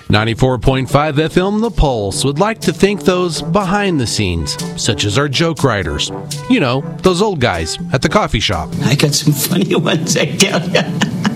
94.5 FM The Pulse would like to thank those behind the scenes, such as our joke writers. You know, those old guys at the coffee shop. I got some funny ones, I tell ya.